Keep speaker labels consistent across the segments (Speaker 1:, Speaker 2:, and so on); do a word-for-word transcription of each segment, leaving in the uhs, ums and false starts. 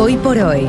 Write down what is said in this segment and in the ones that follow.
Speaker 1: Hoy por hoy,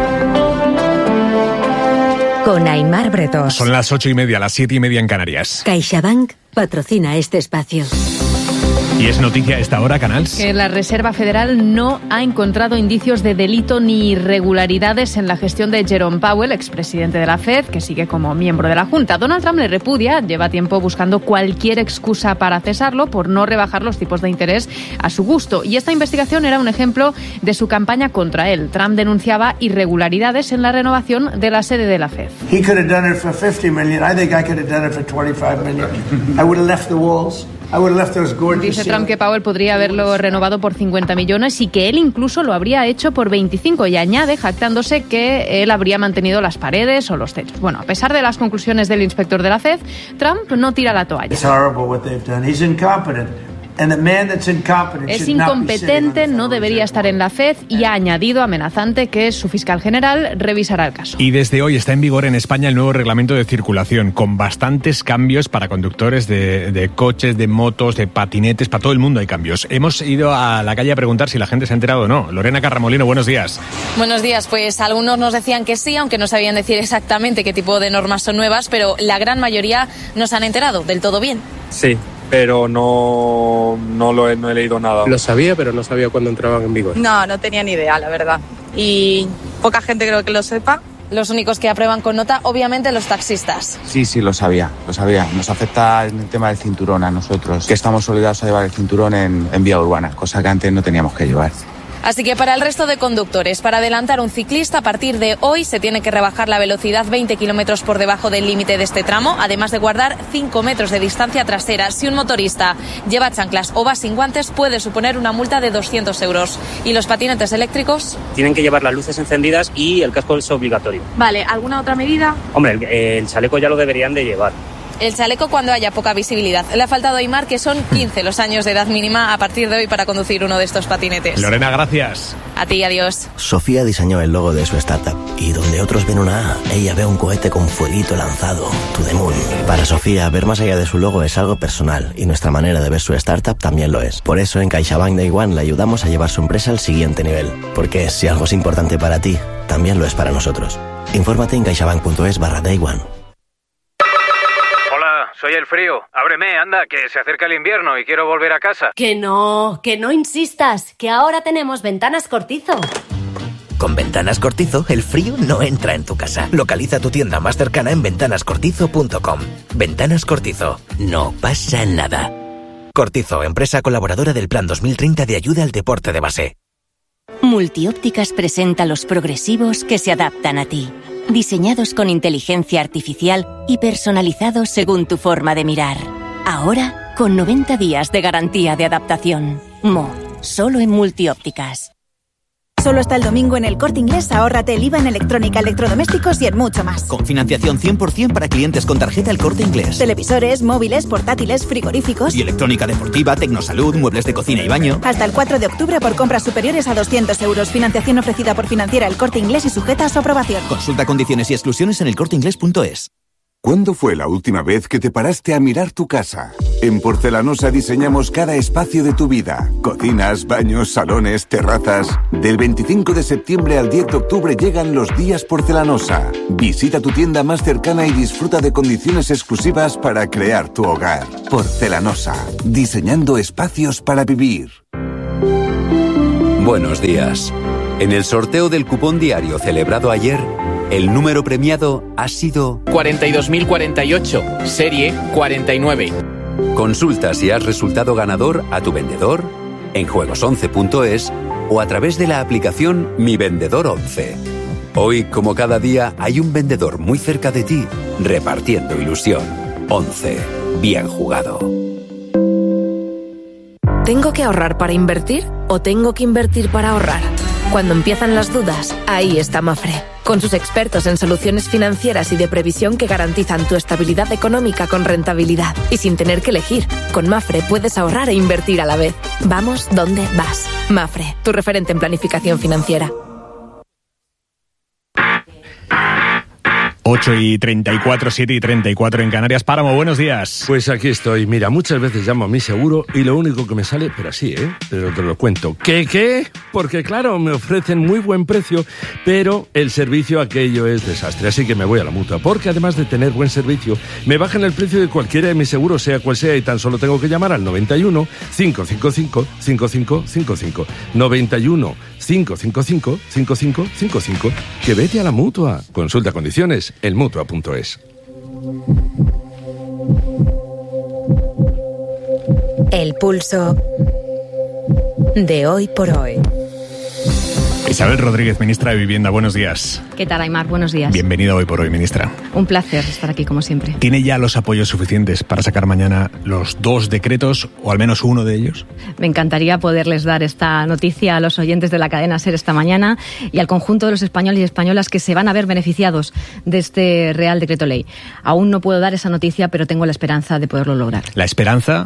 Speaker 1: con Aimar Bretos.
Speaker 2: Son las ocho y media, las siete y media en Canarias.
Speaker 1: CaixaBank patrocina este espacio.
Speaker 2: Y es noticia a esta hora, Canals.
Speaker 3: Que la Reserva Federal no ha encontrado indicios de delito ni irregularidades en la gestión de Jerome Powell, expresidente de la Fed, que sigue como miembro de la Junta. Donald Trump le repudia, lleva tiempo buscando cualquier excusa para cesarlo por no rebajar los tipos de interés a su gusto. Y esta investigación era un ejemplo de su campaña contra él. Trump denunciaba irregularidades en la renovación de la sede de la Fed.
Speaker 4: He could have done it for fifty million. I think I could have done it for twenty-five million. I would have left the walls.
Speaker 3: Dice Trump que Powell podría haberlo renovado por cincuenta millones y que él incluso lo habría hecho por veinticinco, y añade, jactándose, que él habría mantenido las paredes o los techos. Bueno, a pesar de las conclusiones del inspector de la Fed, Trump no tira la toalla. Es incompetente, no debería estar en la Fed, y ha añadido, amenazante, que su fiscal general revisará el caso.
Speaker 2: Y desde hoy está en vigor en España el nuevo reglamento de circulación, con bastantes cambios para conductores de, de coches, de motos, de patinetes. Para todo el mundo hay cambios. Hemos ido a la calle a preguntar si la gente se ha enterado o no. Lorena Carramolino, buenos días.
Speaker 5: Buenos días. Pues algunos nos decían que sí, aunque no sabían decir exactamente qué tipo de normas son nuevas, pero la gran mayoría no se han enterado del todo bien.
Speaker 6: Sí, pero no, no, lo he, no he leído nada.
Speaker 7: Lo sabía, pero no sabía cuándo entraban en vigor.
Speaker 8: No, no tenía ni idea, la verdad. Y poca gente creo que lo sepa.
Speaker 5: Los únicos que aprueban con nota, obviamente, los taxistas.
Speaker 9: Sí, sí, lo sabía, lo sabía. Nos afecta en el tema del cinturón a nosotros, que estamos obligados a llevar el cinturón en, en vía urbana, cosa que antes no teníamos que llevar.
Speaker 5: Así que para el resto de conductores, para adelantar un ciclista, a partir de hoy se tiene que rebajar la velocidad veinte kilómetros por debajo del límite de este tramo, además de guardar cinco metros de distancia trasera. Si un motorista lleva chanclas o va sin guantes, puede suponer una multa de doscientos euros. ¿Y los patinetes eléctricos?
Speaker 10: Tienen que llevar las luces encendidas y el casco es obligatorio.
Speaker 8: Vale, ¿alguna otra medida?
Speaker 10: Hombre, el, el chaleco ya lo deberían de llevar.
Speaker 5: El chaleco cuando haya poca visibilidad. Le ha faltado a Aimar que son quince los años de edad mínima a partir de hoy para conducir uno de estos patinetes.
Speaker 2: Lorena, gracias.
Speaker 5: A ti, adiós.
Speaker 11: Sofía diseñó el logo de su startup y donde otros ven una A, ella ve un cohete con fueguito lanzado, To the Moon. Para Sofía, ver más allá de su logo es algo personal y nuestra manera de ver su startup también lo es. Por eso en CaixaBank Day One le ayudamos a llevar su empresa al siguiente nivel. Porque si algo es importante para ti, también lo es para nosotros. Infórmate en caixabank.es barra Day One.
Speaker 12: Soy el frío. Ábreme, anda, que se acerca el invierno y quiero volver a casa.
Speaker 13: Que no, que no insistas, que ahora tenemos Ventanas Cortizo.
Speaker 14: Con Ventanas Cortizo, el frío no entra en tu casa. Localiza tu tienda más cercana en ventanas cortizo punto com. Ventanas Cortizo. No pasa nada. Cortizo, empresa colaboradora del Plan dos mil treinta de ayuda al deporte de base.
Speaker 15: Multiópticas presenta los progresivos que se adaptan a ti. Diseñados con inteligencia artificial y personalizados según tu forma de mirar. Ahora, con noventa días de garantía de adaptación. Mo, solo en Multiópticas.
Speaker 16: Solo hasta el domingo en El Corte Inglés, ahórrate el I V A en electrónica, electrodomésticos y en mucho más.
Speaker 17: Con financiación cien por ciento para clientes con tarjeta El Corte Inglés.
Speaker 16: Televisores, móviles, portátiles, frigoríficos.
Speaker 17: Y electrónica deportiva, tecnosalud, muebles de cocina y baño.
Speaker 16: Hasta el cuatro de octubre por compras superiores a doscientos euros. Financiación ofrecida por Financiera El Corte Inglés y sujeta a su aprobación.
Speaker 17: Consulta condiciones y exclusiones en el corte inglés punto es.
Speaker 18: ¿Cuándo fue la última vez que te paraste a mirar tu casa? En Porcelanosa diseñamos cada espacio de tu vida. Cocinas, baños, salones, terrazas. Del veinticinco de septiembre al diez de octubre llegan los días Porcelanosa. Visita tu tienda más cercana y disfruta de condiciones exclusivas para crear tu hogar. Porcelanosa, diseñando espacios para vivir.
Speaker 19: Buenos días. En el sorteo del cupón diario celebrado ayer, el número premiado ha sido
Speaker 20: cuarenta y dos mil cuarenta y ocho, serie cuarenta y nueve.
Speaker 19: Consulta si has resultado ganador a tu vendedor, en juegos once punto es o a través de la aplicación Mi Vendedor once. Hoy, como cada día, hay un vendedor muy cerca de ti, repartiendo ilusión. once. Bien jugado.
Speaker 21: ¿Tengo que ahorrar para invertir o tengo que invertir para ahorrar? Cuando empiezan las dudas, ahí está Mafre, con sus expertos en soluciones financieras y de previsión que garantizan tu estabilidad económica con rentabilidad y sin tener que elegir. Con Mafre puedes ahorrar e invertir a la vez. Vamos donde vas. Mafre, tu referente en planificación financiera.
Speaker 2: ocho y treinta y cuatro, siete y treinta y cuatro en Canarias. Páramo, buenos días.
Speaker 1: Pues aquí estoy. Mira, muchas veces llamo a mi seguro y lo único que me sale, pero así, ¿eh? Pero te lo cuento. ¿Qué, qué? Porque claro, me ofrecen muy buen precio, pero el servicio aquello es desastre. Así que me voy a la Mutua, porque además de tener buen servicio, me bajan el precio de cualquiera de mis seguros, sea cual sea, y tan solo tengo que llamar al noventa y uno, cinco cinco cinco, cinco cinco cinco cinco. noventa y uno, cinco cinco cinco, cinco cinco cinco cinco. Que vete a la Mutua. Consulta condiciones en mutua punto es.
Speaker 21: El pulso de hoy por hoy.
Speaker 2: Isabel Rodríguez, ministra de Vivienda, buenos días.
Speaker 22: ¿Qué tal, Aymar? Buenos días.
Speaker 2: Bienvenida Hoy por Hoy, ministra.
Speaker 22: Un placer estar aquí, como siempre.
Speaker 2: ¿Tiene ya los apoyos suficientes para sacar mañana los dos decretos, o al menos uno de ellos?
Speaker 22: Me encantaría poderles dar esta noticia a los oyentes de la cadena SER esta mañana y al conjunto de los españoles y españolas que se van a ver beneficiados de este Real Decreto Ley. Aún no puedo dar esa noticia, pero tengo la esperanza de poderlo lograr.
Speaker 2: ¿La esperanza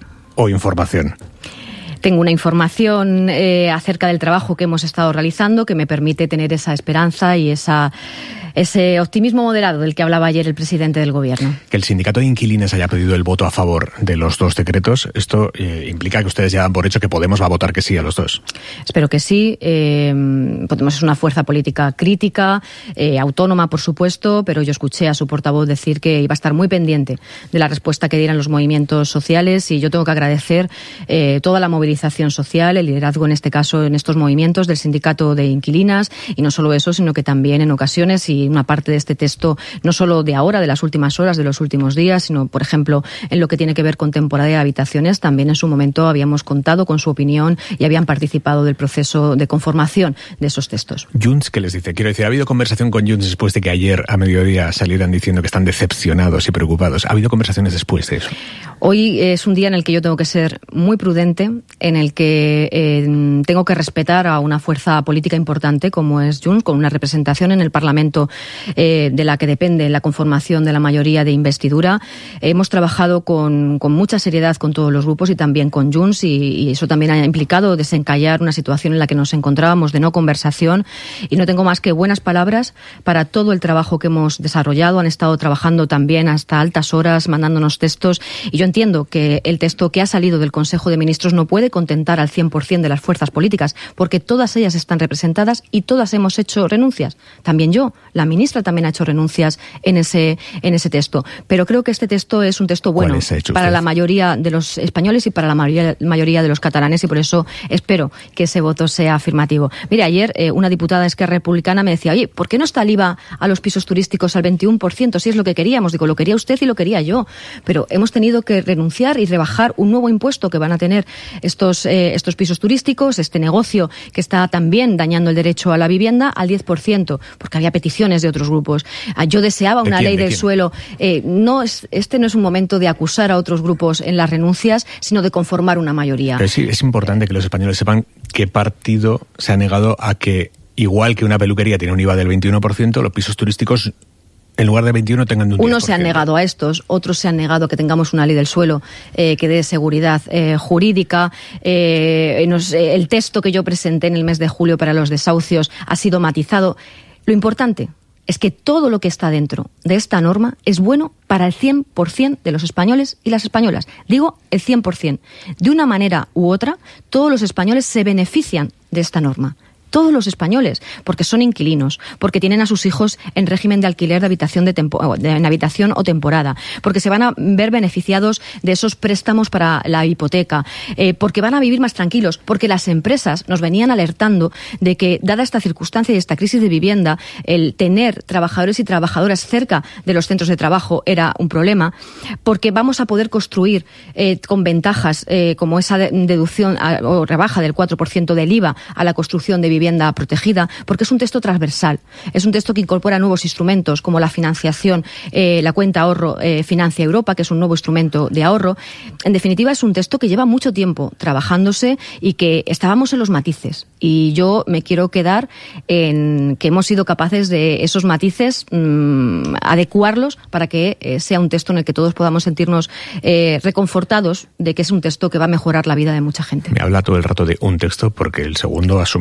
Speaker 2: o información?
Speaker 22: Tengo una información eh, acerca del trabajo que hemos estado realizando que me permite tener esa esperanza y esa, ese optimismo moderado del que hablaba ayer el presidente del Gobierno.
Speaker 2: Que el sindicato de inquilinos haya pedido el voto a favor de los dos decretos, esto eh, implica que ustedes ya dan por hecho que Podemos va a votar que sí a los dos.
Speaker 22: Espero que sí. Eh, Podemos es una fuerza política crítica, eh, autónoma, por supuesto, pero yo escuché a su portavoz decir que iba a estar muy pendiente de la respuesta que dieran los movimientos sociales, y yo tengo que agradecer eh, toda la movilización social, el liderazgo en este caso en estos movimientos del sindicato de inquilinas, y no solo eso, sino que también en ocasiones, y una parte de este texto no solo de ahora, de las últimas horas, de los últimos días, sino por ejemplo en lo que tiene que ver con temporada de habitaciones, también en su momento habíamos contado con su opinión y habían participado del proceso de conformación de esos textos.
Speaker 2: Junts, ¿qué les dice? Quiero decir, ¿ha habido conversación con Junts después de que ayer a mediodía salieran diciendo que están decepcionados y preocupados? ¿Ha habido conversaciones después de eso?
Speaker 22: Hoy es un día en el que yo tengo que ser muy prudente, en el que eh, tengo que respetar a una fuerza política importante como es Junts, con una representación en el Parlamento eh, de la que depende la conformación de la mayoría de investidura. Hemos trabajado con, con mucha seriedad con todos los grupos y también con Junts, y, y eso también ha implicado desencallar una situación en la que nos encontrábamos de no conversación, y no tengo más que buenas palabras para todo el trabajo que hemos desarrollado. Han estado trabajando también hasta altas horas, mandándonos textos, y yo entiendo que el texto que ha salido del Consejo de Ministros no puede contentar al cien por ciento de las fuerzas políticas, porque todas ellas están representadas y todas hemos hecho renuncias. También yo, la ministra también ha hecho renuncias en ese, en ese texto. Pero creo que este texto es un texto bueno para la mayoría de los españoles y para la mayoría, mayoría de los catalanes, y por eso espero que ese voto sea afirmativo. Mire, ayer eh, una diputada de Esquerra Republicana me decía, oye, ¿por qué no está el I V A a los pisos turísticos al veintiuno por ciento? Si es lo que queríamos. Digo, lo quería usted y lo quería yo. Pero hemos tenido que renunciar y rebajar un nuevo impuesto que van a tener estos, eh, estos pisos turísticos, este negocio que está también dañando el derecho a la vivienda, al diez por ciento, porque había peticiones de otros grupos. Yo deseaba una ley del suelo. Eh, no es, este no es un momento de acusar a otros grupos en las renuncias, sino de conformar una mayoría.
Speaker 2: Pero sí, es importante que los españoles sepan qué partido se ha negado a que, igual que una peluquería tiene un I V A del veintiuno por ciento, los pisos turísticos en lugar de veintiuno tengan un diez por ciento.
Speaker 22: Unos se han negado a estos, otros se han negado a que tengamos una ley del suelo eh, que dé seguridad eh, jurídica. Eh, nos, eh, el texto que yo presenté en el mes de julio para los desahucios ha sido matizado. Lo importante es que todo lo que está dentro de esta norma es bueno para el cien por ciento de los españoles y las españolas. Digo el cien por ciento. De una manera u otra, todos los españoles se benefician de esta norma. Todos los españoles, porque son inquilinos, porque tienen a sus hijos en régimen de alquiler de habitación, de tempo, de, en habitación o temporada, porque se van a ver beneficiados de esos préstamos para la hipoteca, eh, porque van a vivir más tranquilos, porque las empresas nos venían alertando de que, dada esta circunstancia y esta crisis de vivienda, el tener trabajadores y trabajadoras cerca de los centros de trabajo era un problema, porque vamos a poder construir eh, con ventajas eh, como esa deducción a, o rebaja del cuatro por ciento del I V A a la construcción de vivienda vivienda protegida, porque es un texto transversal, es un texto que incorpora nuevos instrumentos como la financiación, eh, la cuenta ahorro eh, Financia Europa, que es un nuevo instrumento de ahorro. En definitiva, es un texto que lleva mucho tiempo trabajándose y que estábamos en los matices, y yo me quiero quedar en que hemos sido capaces de esos matices mmm, adecuarlos para que eh, sea un texto en el que todos podamos sentirnos eh, reconfortados de que es un texto que va a mejorar la vida de mucha gente.
Speaker 2: Me habla todo el rato de un texto porque el segundo asume que no sale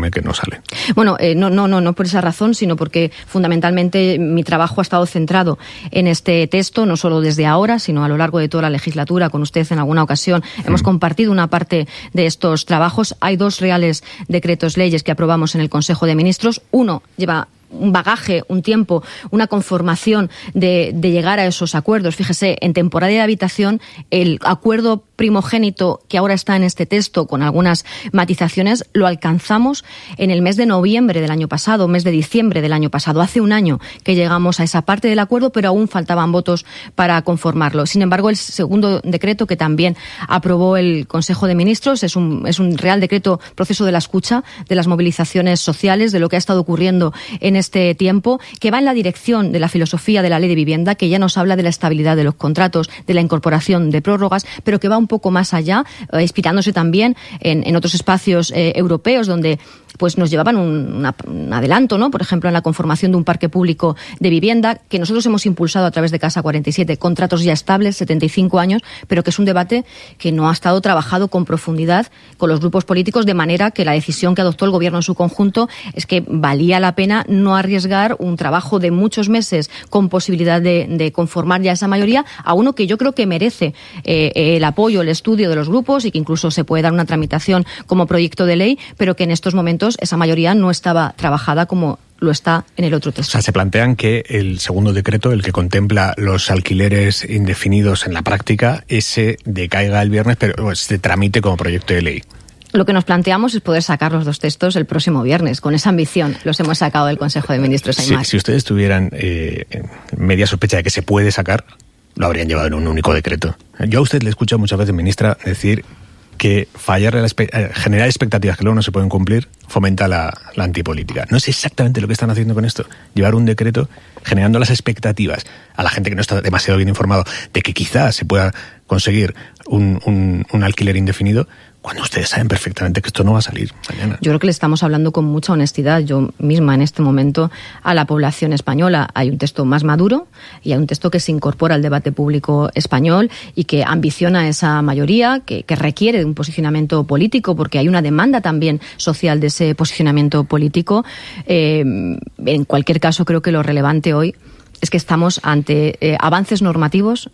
Speaker 2: responsable.
Speaker 22: Bueno, eh, no, no, no, no por esa razón, sino porque fundamentalmente mi trabajo ha estado centrado en este texto, no solo desde ahora, sino a lo largo de toda la legislatura. Con usted en alguna ocasión hemos mm. compartido una parte de estos trabajos. Hay dos reales decretos leyes que aprobamos en el Consejo de Ministros. Uno lleva un bagaje, un tiempo, una conformación de, de llegar a esos acuerdos. Fíjese, en temporada de habitación, el acuerdo primogénito que ahora está en este texto, con algunas matizaciones, lo alcanzamos en el mes de noviembre del año pasado, mes de diciembre del año pasado. Hace un año que llegamos a esa parte del acuerdo, pero aún faltaban votos para conformarlo. Sin embargo, el segundo decreto, que también aprobó el Consejo de Ministros, es un, es un real decreto, proceso de la escucha, de las movilizaciones sociales, de lo que ha estado ocurriendo en este tiempo, que va en la dirección de la filosofía de la Ley de Vivienda, que ya nos habla de la estabilidad de los contratos, de la incorporación de prórrogas, pero que va un poco más allá, eh, inspirándose también en, en otros espacios eh, europeos donde pues nos llevaban un, una, un adelanto, ¿no? Por ejemplo, en la conformación de un parque público de vivienda, que nosotros hemos impulsado a través de Casa cuarenta y siete, contratos ya estables, setenta y cinco años, pero que es un debate que no ha estado trabajado con profundidad con los grupos políticos, de manera que la decisión que adoptó el Gobierno en su conjunto es que valía la pena no arriesgar un trabajo de muchos meses con posibilidad de, de conformar ya esa mayoría a uno que yo creo que merece eh, el apoyo, el estudio de los grupos, y que incluso se puede dar una tramitación como proyecto de ley, pero que en estos momentos esa mayoría no estaba trabajada como lo está en el otro texto.
Speaker 2: O sea, se plantean que el segundo decreto, el que contempla los alquileres indefinidos en la práctica, ese decaiga el viernes, pero pues, se tramite como proyecto de ley.
Speaker 22: Lo que nos planteamos es poder sacar los dos textos el próximo viernes. Con esa ambición los hemos sacado del Consejo de Ministros.
Speaker 2: Si, si ustedes tuvieran eh, media sospecha de que se puede sacar, lo habrían llevado en un único decreto. Yo a usted le he escuchado muchas veces, ministra, decir que fallar, la, generar expectativas que luego no se pueden cumplir, fomenta la, la antipolítica. No es exactamente lo que están haciendo con esto. Llevar un decreto generando las expectativas a la gente que no está demasiado bien informado de que quizás se pueda conseguir un, un, un alquiler indefinido, cuando ustedes saben perfectamente que esto no va a salir mañana.
Speaker 22: Yo creo que le estamos hablando con mucha honestidad, yo misma en este momento, a la población española. Hay un texto más maduro y hay un texto que se incorpora al debate público español y que ambiciona esa mayoría, que, que requiere de un posicionamiento político, porque hay una demanda también social de ese posicionamiento político. Eh, en cualquier caso, creo que lo relevante hoy es que estamos ante eh, avances normativos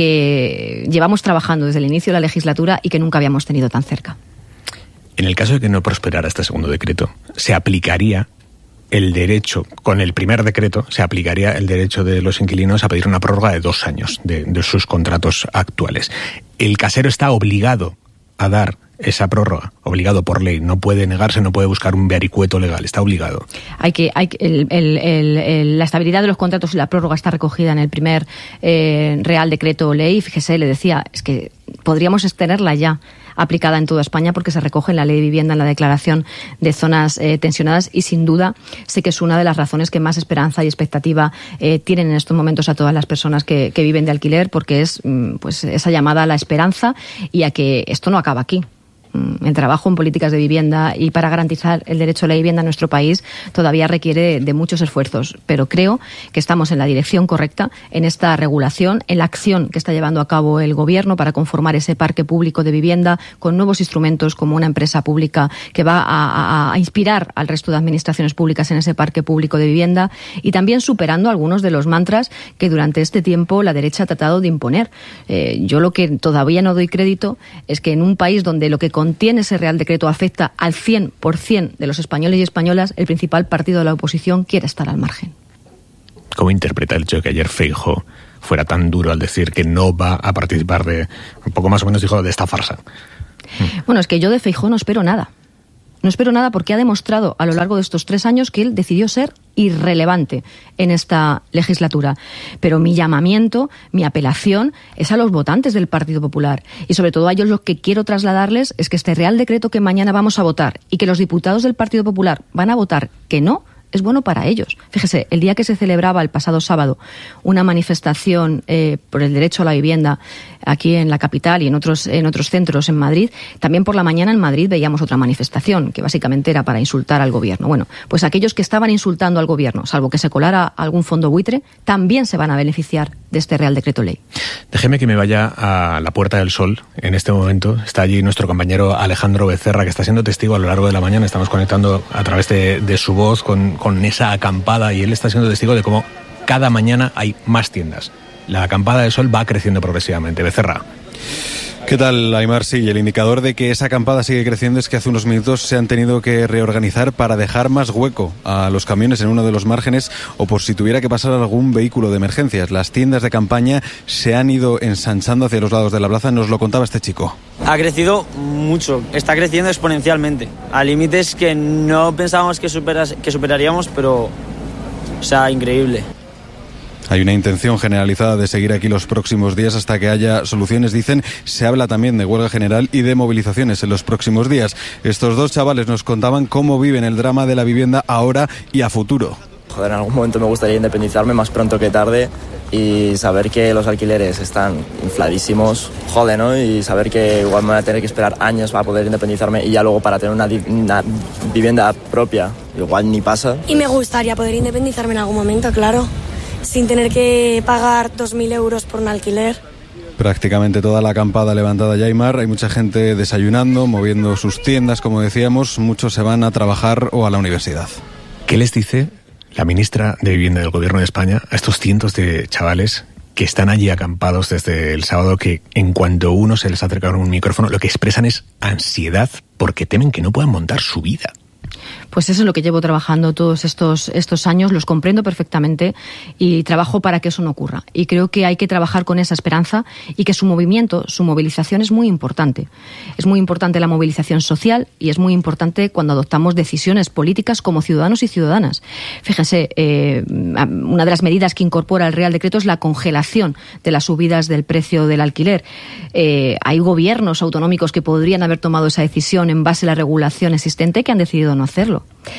Speaker 22: que llevamos trabajando desde el inicio de la legislatura y que nunca habíamos tenido tan cerca.
Speaker 2: En el caso de que no prosperara este segundo decreto, se aplicaría el derecho, con el primer decreto, se aplicaría el derecho de los inquilinos a pedir una prórroga de dos años de, de sus contratos actuales. El casero está obligado a dar esa prórroga, obligado por ley, no puede negarse, no puede buscar un vericueto legal, está obligado.
Speaker 22: Hay que, hay el, el, el, el, la estabilidad de los contratos y la prórroga está recogida en el primer eh, Real Decreto Ley. Fíjese, le decía, es que podríamos tenerla ya aplicada en toda España porque se recoge en la Ley de Vivienda, en la declaración de zonas eh, tensionadas, y sin duda sé que es una de las razones que más esperanza y expectativa eh, tienen en estos momentos a todas las personas que, que viven de alquiler, porque es pues esa llamada a la esperanza y a que esto no acaba aquí. El trabajo en políticas de vivienda y para garantizar el derecho a la vivienda en nuestro país todavía requiere de muchos esfuerzos, pero creo que estamos en la dirección correcta en esta regulación, en la acción que está llevando a cabo el Gobierno para conformar ese parque público de vivienda con nuevos instrumentos como una empresa pública que va a, a, a inspirar al resto de administraciones públicas en ese parque público de vivienda, y también superando algunos de los mantras que durante este tiempo la derecha ha tratado de imponer. Eh, yo lo que todavía no doy crédito es que en un país donde lo que contiene ese Real Decreto afecta al cien por ciento de los españoles y españolas, el principal partido de la oposición quiere estar al margen.
Speaker 2: ¿Cómo interpreta el hecho de que ayer Feijóo fuera tan duro al decir que no va a participar de, un poco más o menos dijo, de esta farsa?
Speaker 22: Bueno, es que yo de Feijóo no espero nada. No espero nada porque ha demostrado a lo largo de estos tres años que él decidió ser irrelevante en esta legislatura. Pero mi llamamiento, mi apelación es a los votantes del Partido Popular, y sobre todo a ellos lo que quiero trasladarles es que este Real Decreto que mañana vamos a votar y que los diputados del Partido Popular van a votar que no, es bueno para ellos. Fíjese, el día que se celebraba el pasado sábado una manifestación eh, por el derecho a la vivienda aquí en la capital y en otros, en otros centros en Madrid, también por la mañana en Madrid veíamos otra manifestación que básicamente era para insultar al gobierno. Bueno, pues aquellos que estaban insultando al gobierno, salvo que se colara algún fondo buitre, también se van a beneficiar de este Real Decreto Ley.
Speaker 2: Déjeme que me vaya a la Puerta del Sol en este momento. Está allí nuestro compañero Alejandro Becerra, que está siendo testigo a lo largo de la mañana. Estamos conectando a través de, de su voz con, con esa acampada, y él está siendo testigo de cómo cada mañana hay más tiendas. La acampada del sol va creciendo progresivamente. Becerra.
Speaker 3: ¿Qué tal, Aimar? Sí, y el indicador de que esa acampada sigue creciendo es que hace unos minutos se han tenido que reorganizar para dejar más hueco a los camiones en uno de los márgenes, o por si tuviera que pasar algún vehículo de emergencias. Las tiendas de campaña se han ido ensanchando hacia los lados de la plaza. Nos lo contaba este chico.
Speaker 4: Ha crecido mucho, está creciendo exponencialmente, a límites que no pensábamos que, superas, que superaríamos, pero, o sea, increíble.
Speaker 3: Hay una intención generalizada de seguir aquí los próximos días hasta que haya soluciones, dicen. Se habla también de huelga general y de movilizaciones en los próximos días. Estos dos chavales nos contaban cómo viven el drama de la vivienda ahora y a futuro.
Speaker 23: Joder, en algún momento me gustaría independizarme más pronto que tarde y saber que los alquileres están infladísimos, joder, ¿no? Y saber que igual me voy a tener que esperar años para poder independizarme y ya luego para tener una, una vivienda propia, igual ni pasa.
Speaker 24: Y me gustaría poder independizarme en algún momento, claro, sin tener que pagar dos mil euros por un alquiler.
Speaker 3: Prácticamente toda la acampada levantada ya, Aimar. Hay mucha gente desayunando, moviendo sus tiendas, como decíamos. Muchos se van a trabajar o a la universidad.
Speaker 2: ¿Qué les dice la ministra de Vivienda del Gobierno de España a estos cientos de chavales que están allí acampados desde el sábado, que en cuanto uno se les acerca con un micrófono, lo que expresan es ansiedad porque temen que no puedan montar su vida?
Speaker 22: Pues eso es lo que llevo trabajando todos estos, estos años, los comprendo perfectamente y trabajo para que eso no ocurra. Y creo que hay que trabajar con esa esperanza y que su movimiento, su movilización es muy importante. Es muy importante la movilización social y es muy importante cuando adoptamos decisiones políticas como ciudadanos y ciudadanas. Fíjense, eh, una de las medidas que incorpora el Real Decreto es la congelación de las subidas del precio del alquiler. Eh, hay gobiernos autonómicos que podrían haber tomado esa decisión en base a la regulación existente que han decidido no hacerlo.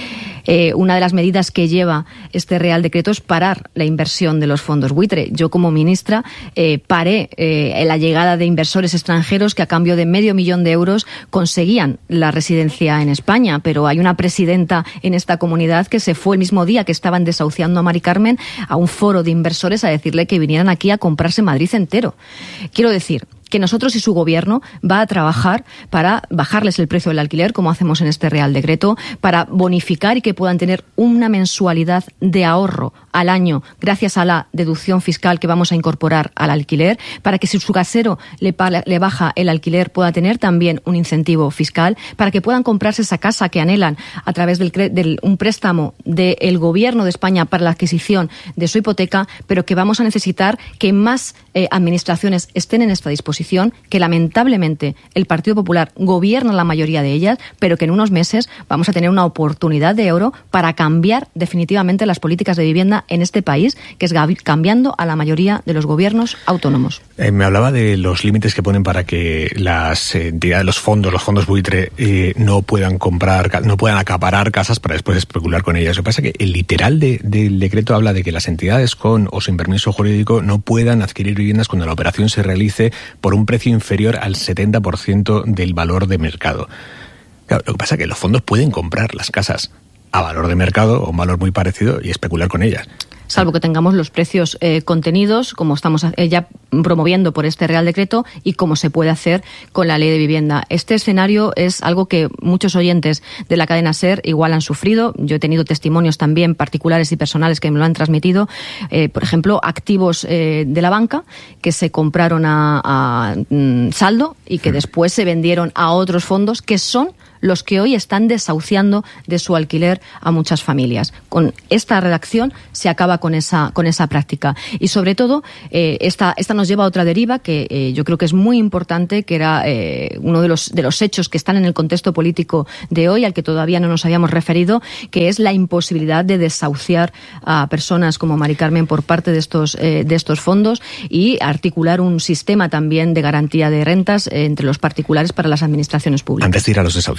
Speaker 22: Eh, una de las medidas que lleva este Real Decreto es parar la inversión de los fondos buitre. Yo, como ministra, eh, paré eh, la llegada de inversores extranjeros que a cambio de medio millón de euros conseguían la residencia en España, pero hay una presidenta en esta comunidad que se fue el mismo día que estaban desahuciando a Mari Carmen a un foro de inversores a decirle que vinieran aquí a comprarse Madrid entero. Quiero decir que nosotros y su gobierno va a trabajar para bajarles el precio del alquiler, como hacemos en este Real Decreto, para bonificar y que puedan tener una mensualidad de ahorro al año gracias a la deducción fiscal que vamos a incorporar al alquiler, para que si su casero le, le baja el alquiler pueda tener también un incentivo fiscal, para que puedan comprarse esa casa que anhelan a través del, del un préstamo del Gobierno de España para la adquisición de su hipoteca, pero que vamos a necesitar que más eh, administraciones estén en esta disposición, que lamentablemente el Partido Popular gobierna la mayoría de ellas, pero que en unos meses vamos a tener una oportunidad de oro para cambiar definitivamente las políticas de vivienda en este país, que es cambiando a la mayoría de los gobiernos autónomos.
Speaker 2: Eh, me hablaba de los límites que ponen para que las entidades, los fondos, los fondos buitre, eh, no puedan comprar, no puedan acaparar casas para después especular con ellas. Lo que pasa es que el literal de, del decreto habla de que las entidades con o sin permiso jurídico no puedan adquirir viviendas cuando la operación se realice por un precio inferior al setenta por ciento del valor de mercado. Claro, lo que pasa es que los fondos pueden comprar las casas a valor de mercado o un valor muy parecido y especular con ellas.
Speaker 22: Salvo que tengamos los precios eh, contenidos, como estamos ya promoviendo por este Real Decreto y como se puede hacer con la Ley de Vivienda. Este escenario es algo que muchos oyentes de la cadena SER igual han sufrido. Yo he tenido testimonios también particulares y personales que me lo han transmitido. Eh, por ejemplo, activos eh, de la banca que se compraron a, a mm, saldo y que después se vendieron a otros fondos que son los que hoy están desahuciando de su alquiler a muchas familias. Con esta redacción se acaba con esa con esa práctica. Y sobre todo, eh, esta, esta nos lleva a otra deriva que eh, yo creo que es muy importante, que era eh, uno de los, de los hechos que están en el contexto político de hoy, al que todavía no nos habíamos referido, que es la imposibilidad de desahuciar a personas como Mari Carmen por parte de estos, eh, de estos fondos y articular un sistema también de garantía de rentas eh, entre los particulares para las administraciones públicas.
Speaker 2: Antes de ir a los desahucios,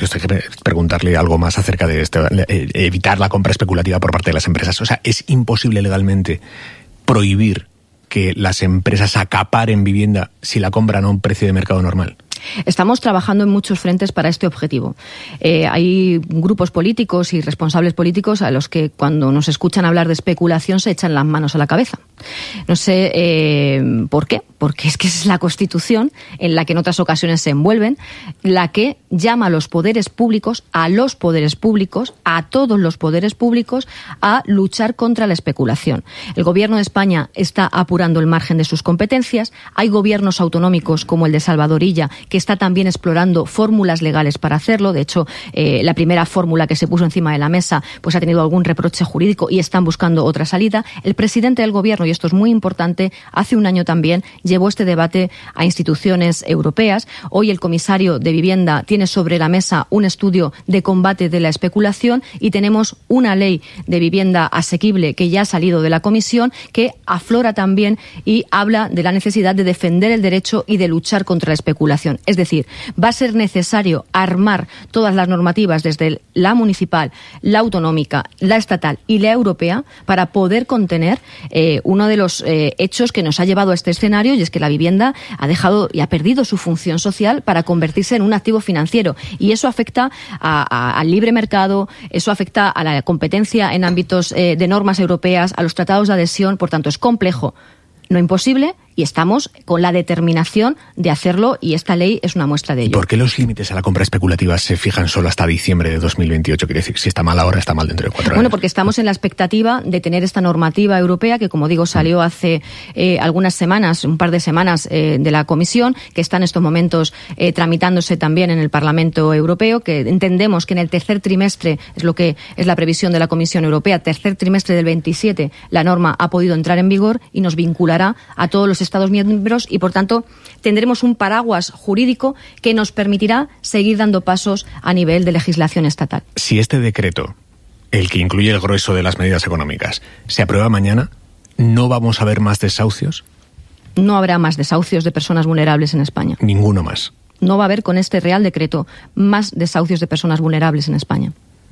Speaker 2: usted que preguntarle algo más acerca de esto, evitar la compra especulativa por parte de las empresas. O sea, ¿es imposible legalmente prohibir que las empresas acaparen vivienda si la compran a un precio de mercado normal?
Speaker 22: Estamos trabajando en muchos frentes para este objetivo. Eh, hay grupos políticos y responsables políticos a los que cuando nos escuchan hablar de especulación se echan las manos a la cabeza. No sé eh, por qué, porque es que es la Constitución en la que en otras ocasiones se envuelven, la que llama a los poderes públicos, a los poderes públicos, a todos los poderes públicos, a luchar contra la especulación. El Gobierno de España está apurando el margen de sus competencias. Hay gobiernos autonómicos como el de Salvador Illa que está también explorando fórmulas legales para hacerlo. De hecho, eh, la primera fórmula que se puso encima de la mesa pues ha tenido algún reproche jurídico y están buscando otra salida. El presidente del Gobierno, y esto es muy importante, hace un año también llevó este debate a instituciones europeas. Hoy el comisario de Vivienda tiene sobre la mesa un estudio de combate de la especulación y tenemos una ley de vivienda asequible que ya ha salido de la Comisión, que aflora también y habla de la necesidad de defender el derecho y de luchar contra la especulación. Es decir, va a ser necesario armar todas las normativas desde la municipal, la autonómica, la estatal y la europea para poder contener eh, uno de los eh, hechos que nos ha llevado a este escenario, y es que la vivienda ha dejado y ha perdido su función social para convertirse en un activo financiero. Y eso afecta a, a, al libre mercado, eso afecta a la competencia en ámbitos eh, de normas europeas, a los tratados de adhesión. Por tanto, es complejo, no imposible, y estamos con la determinación de hacerlo, y esta ley es una muestra de ello.
Speaker 2: ¿Y por qué los límites a la compra especulativa se fijan solo hasta diciembre de dos mil veintiocho? Quiere decir, si está mal ahora, está mal dentro de cuatro años.
Speaker 22: Bueno, porque estamos en la expectativa de tener esta normativa europea que, como digo, salió hace eh, algunas semanas, un par de semanas eh, de la Comisión, que está en estos momentos eh, tramitándose también en el Parlamento Europeo, que entendemos que en el tercer trimestre, es lo que es la previsión de la Comisión Europea, tercer trimestre del veintisiete, la norma ha podido entrar en vigor y nos vinculará a todos los Estados miembros y, por tanto, tendremos un paraguas jurídico que nos permitirá seguir dando pasos a nivel de legislación estatal.
Speaker 2: Si este decreto, el que incluye el grueso de las medidas económicas, se aprueba mañana, ¿no vamos a ver más desahucios?
Speaker 22: No habrá más desahucios de personas vulnerables en España.
Speaker 2: Ninguno más.
Speaker 22: No va a haber con este Real Decreto más desahucios de personas vulnerables en España.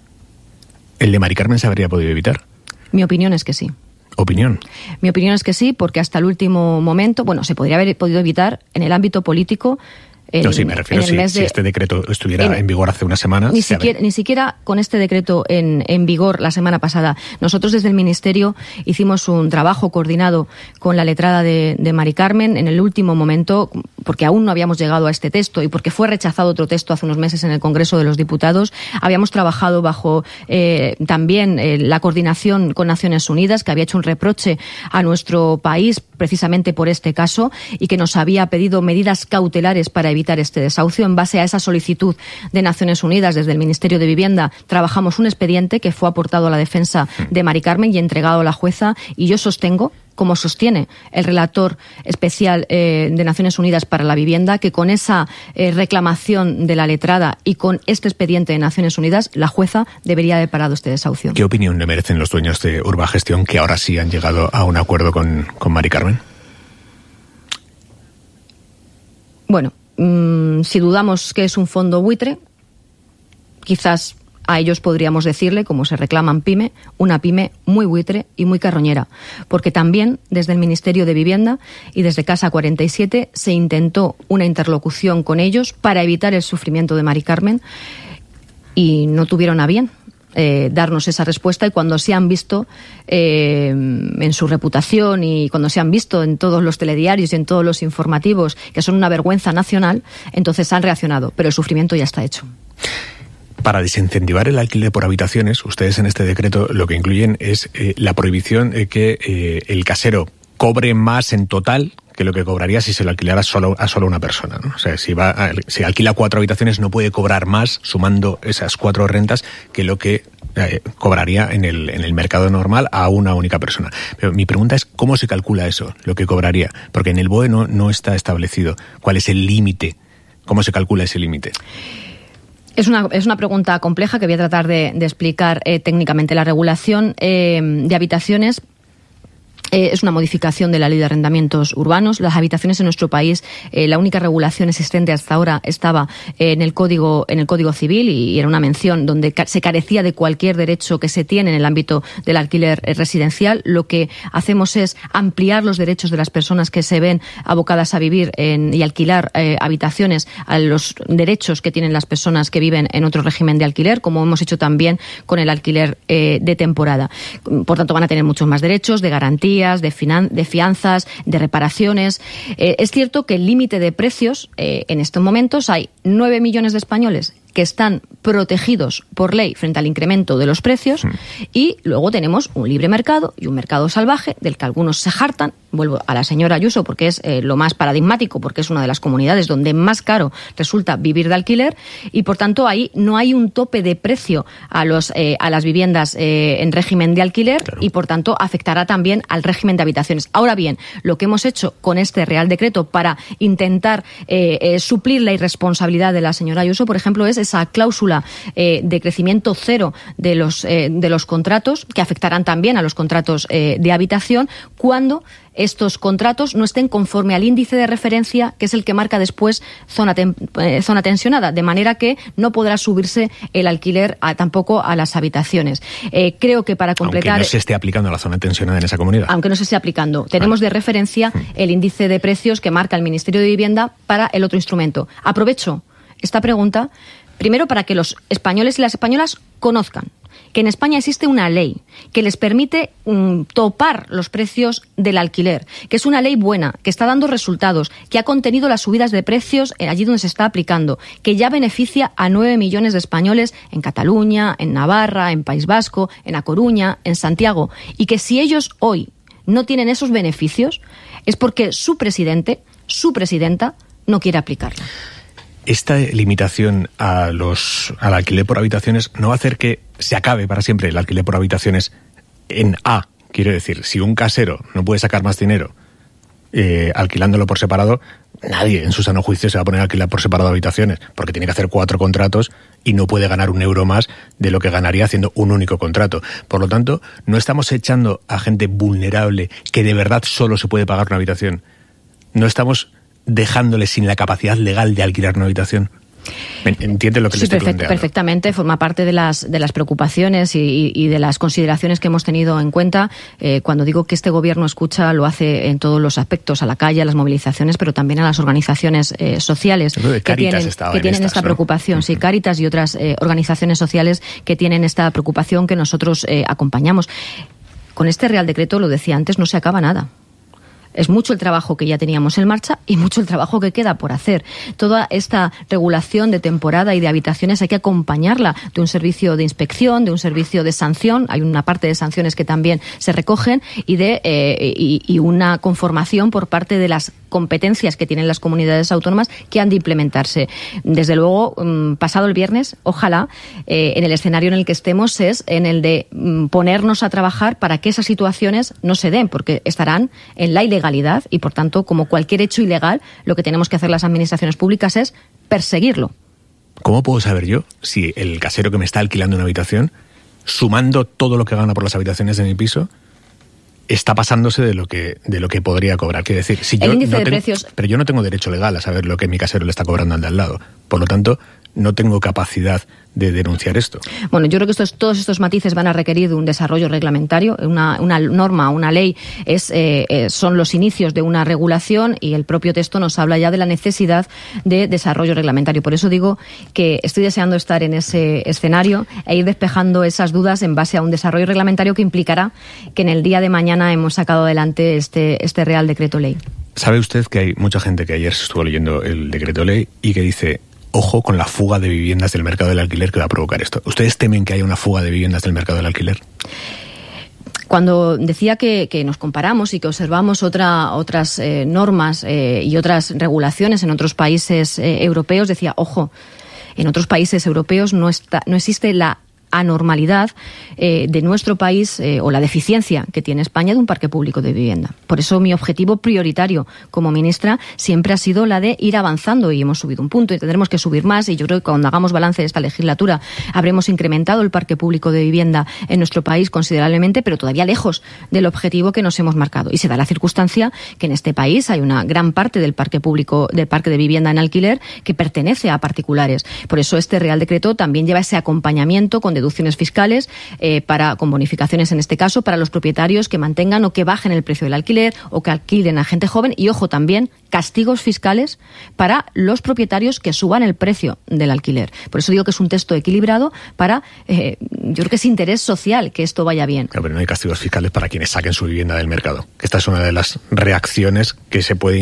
Speaker 2: ¿El de Mari Carmen se habría podido evitar?
Speaker 22: Mi opinión es que sí.
Speaker 2: ¿Opinión?
Speaker 22: Mi opinión es que sí, porque hasta el último momento, bueno, se podría haber podido evitar en el ámbito político. En,
Speaker 2: no, sí, me refiero si, de, si este decreto estuviera en, en vigor hace una semana.
Speaker 22: Ni siquiera, ni siquiera con este decreto en, en vigor la semana pasada. Nosotros desde el Ministerio hicimos un trabajo coordinado con la letrada de, de Mari Carmen en el último momento, porque aún no habíamos llegado a este texto y porque fue rechazado otro texto hace unos meses en el Congreso de los Diputados. Habíamos trabajado bajo eh, también eh, la coordinación con Naciones Unidas, que había hecho un reproche a nuestro país precisamente por este caso y que nos había pedido medidas cautelares para evitar este desahucio. En base a esa solicitud de Naciones Unidas, desde el Ministerio de Vivienda, trabajamos un expediente que fue aportado a la defensa de Mari Carmen y entregado a la jueza, y yo sostengo, como sostiene el relator especial eh, de Naciones Unidas para la Vivienda, que con esa eh, reclamación de la letrada y con este expediente de Naciones Unidas, la jueza debería haber parado este desahucio.
Speaker 2: ¿Qué opinión le merecen los dueños de Urbagestión, que ahora sí han llegado a un acuerdo con, con Mari Carmen?
Speaker 22: Bueno, mmm, si dudamos que es un fondo buitre, quizás a ellos podríamos decirle, como se reclaman pyme, una pyme muy buitre y muy carroñera, porque también desde el Ministerio de Vivienda y desde Casa cuarenta y siete se intentó una interlocución con ellos para evitar el sufrimiento de Mari Carmen y no tuvieron a bien eh, darnos esa respuesta, y cuando se han visto eh, en su reputación y cuando se han visto en todos los telediarios y en todos los informativos que son una vergüenza nacional, entonces han reaccionado, pero el sufrimiento ya está hecho.
Speaker 2: Para desincentivar el alquiler por habitaciones, ustedes en este decreto lo que incluyen es eh, la prohibición de que eh, el casero cobre más en total que lo que cobraría si se lo alquilara solo a solo una persona, ¿no? O sea, si va a, si alquila cuatro habitaciones no puede cobrar más sumando esas cuatro rentas que lo que eh, cobraría en el en el mercado normal a una única persona. Pero mi pregunta es cómo se calcula eso, lo que cobraría, porque en el B O E no, no está establecido cuál es el límite, cómo se calcula ese límite.
Speaker 22: Es una, es una pregunta compleja que voy a tratar de, de explicar eh, técnicamente. La regulación eh, de habitaciones Eh, es una modificación de la Ley de Arrendamientos Urbanos. Las habitaciones en nuestro país, eh, la única regulación existente hasta ahora estaba eh, en el Código en el Código Civil y era una mención donde ca- se carecía de cualquier derecho que se tiene en el ámbito del alquiler eh, residencial. Lo que hacemos es ampliar los derechos de las personas que se ven abocadas a vivir en, y alquilar eh, habitaciones a los derechos que tienen las personas que viven en otro régimen de alquiler, como hemos hecho también con el alquiler eh, de temporada. Por tanto, van a tener muchos más derechos de garantía, de, finan- de fianzas, de reparaciones. Eh, es cierto que el límite de precios, eh, en estos momentos hay nueve millones de españoles que están protegidos por ley frente al incremento de los precios, y luego tenemos un libre mercado y un mercado salvaje del que algunos se jartan. Vuelvo a la señora Ayuso porque es eh, lo más paradigmático, porque es una de las comunidades donde más caro resulta vivir de alquiler, y por tanto ahí no hay un tope de precio a los eh, a las viviendas eh, en régimen de alquiler, claro. Y por tanto afectará también al régimen de habitaciones. Ahora bien, lo que hemos hecho con este Real Decreto para intentar eh, eh, suplir la irresponsabilidad de la señora Ayuso, por ejemplo, es esa cláusula eh, de crecimiento cero de los eh, de los contratos, que afectarán también a los contratos eh, de habitación cuando estos contratos no estén conforme al índice de referencia, que es el que marca después zona, tem- eh, zona tensionada, de manera que no podrá subirse el alquiler a, tampoco a las habitaciones. Eh, creo que para completar...
Speaker 2: Aunque no se esté aplicando la zona tensionada en esa comunidad.
Speaker 22: Aunque no se esté aplicando. Tenemos de referencia el índice de precios que marca el Ministerio de Vivienda para el otro instrumento. Aprovecho esta pregunta, primero para que los españoles y las españolas conozcan que en España existe una ley que les permite mm, topar los precios del alquiler, que es una ley buena, que está dando resultados, que ha contenido las subidas de precios allí donde se está aplicando, que ya beneficia a nueve millones de españoles en Cataluña, en Navarra, en País Vasco, en A Coruña, en Santiago, y que si ellos hoy no tienen esos beneficios es porque su presidente, su presidenta, no quiere aplicarla.
Speaker 2: Esta limitación a los al alquiler por habitaciones no va a hacer que se acabe para siempre el alquiler por habitaciones en A. Quiero decir, si un casero no puede sacar más dinero eh, alquilándolo por separado, nadie en su sano juicio se va a poner a alquilar por separado habitaciones, porque tiene que hacer cuatro contratos y no puede ganar un euro más de lo que ganaría haciendo un único contrato. Por lo tanto, no estamos echando a gente vulnerable que de verdad solo se puede pagar una habitación. No estamos dejándole sin la capacidad legal de alquilar una habitación. ¿Entiende lo que
Speaker 22: sí,
Speaker 2: le estoy
Speaker 22: perfect,
Speaker 2: planteando?
Speaker 22: Perfectamente, forma parte de las de las preocupaciones y, y de las consideraciones que hemos tenido en cuenta. Eh, cuando digo que este gobierno escucha, lo hace en todos los aspectos, a la calle, a las movilizaciones, pero también a las organizaciones eh, sociales que tienen, que tienen estas, esta ¿no? preocupación. Uh-huh. Sí, Cáritas y otras eh, organizaciones sociales que tienen esta preocupación que nosotros eh, acompañamos. Con este Real Decreto, lo decía antes, no se acaba nada. Es mucho el trabajo que ya teníamos en marcha y mucho el trabajo que queda por hacer. Toda esta regulación de temporada y de habitaciones hay que acompañarla de un servicio de inspección, de un servicio de sanción. Hay una parte de sanciones que también se recogen y de eh, y, y una conformación por parte de las competencias que tienen las comunidades autónomas que han de implementarse. Desde luego, pasado el viernes, ojalá, eh, en el escenario en el que estemos es en el de ponernos a trabajar para que esas situaciones no se den, porque estarán en la ilegalidad y, por tanto, como cualquier hecho ilegal, lo que tenemos que hacer las administraciones públicas es perseguirlo.
Speaker 2: ¿Cómo puedo saber yo si el casero que me está alquilando una habitación, sumando todo lo que gana por las habitaciones de mi piso, está pasándose de lo que de lo que podría cobrar? Quiero decir, si
Speaker 22: el
Speaker 2: yo
Speaker 22: índice
Speaker 2: no
Speaker 22: de
Speaker 2: tengo,
Speaker 22: precios...
Speaker 2: pero yo no tengo derecho legal a saber lo que mi casero le está cobrando al de al lado. Por lo tanto, no tengo capacidad de denunciar esto.
Speaker 22: Bueno, yo creo que estos, todos estos matices van a requerir de un desarrollo reglamentario. Una, una norma, una ley, es, eh, eh, son los inicios de una regulación y el propio texto nos habla ya de la necesidad de desarrollo reglamentario. Por eso digo que estoy deseando estar en ese escenario e ir despejando esas dudas en base a un desarrollo reglamentario que implicará que en el día de mañana hemos sacado adelante este, este Real Decreto Ley.
Speaker 2: ¿Sabe usted que hay mucha gente que ayer se estuvo leyendo el Decreto Ley y que dice: ojo con la fuga de viviendas del mercado del alquiler que va a provocar esto? ¿Ustedes temen que haya una fuga de viviendas del mercado del alquiler?
Speaker 22: Cuando decía que, que nos comparamos y que observamos otra, otras eh, normas eh, y otras regulaciones en otros países eh, europeos, decía, ojo, en otros países europeos no, está, no existe la anormalidad eh, de nuestro país eh, o la deficiencia que tiene España de un parque público de vivienda. Por eso mi objetivo prioritario como ministra siempre ha sido la de ir avanzando, y hemos subido un punto y tendremos que subir más, y yo creo que cuando hagamos balance de esta legislatura habremos incrementado el parque público de vivienda en nuestro país considerablemente, pero todavía lejos del objetivo que nos hemos marcado. Y se da la circunstancia que en este país hay una gran parte del parque público, del parque de vivienda en alquiler, que pertenece a particulares. Por eso este Real Decreto también lleva ese acompañamiento con deducciones fiscales, eh, para, con bonificaciones en este caso, para los propietarios que mantengan o que bajen el precio del alquiler o que alquilen a gente joven, y ojo también, castigos fiscales para los propietarios que suban el precio del alquiler. Por eso digo que es un texto equilibrado para, eh, yo creo que es interés social que esto vaya bien.
Speaker 2: Claro, pero no hay castigos fiscales para quienes saquen su vivienda del mercado. Esta es una de las reacciones que se puede